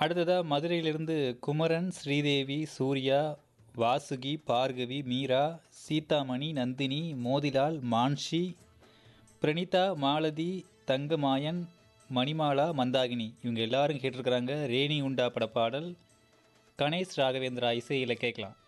அடுத்ததாக மதுரையிலிருந்து குமரன், ஸ்ரீதேவி, சூர்யா, வாசுகி, பார்கவி, மீரா, சீதாமணி, நந்தினி, மோதிலால், மான்ஷி, பிரணீதா, மாலதி, தங்கமாயன், மணிமாலா, மந்தாகினி இவங்க எல்லாரும் கேட்டிருக்கிறாங்க. ரேணி உண்டா பட பாடல் கணேஷ் ராகவேந்திரா இசையில் கேட்கலாம்.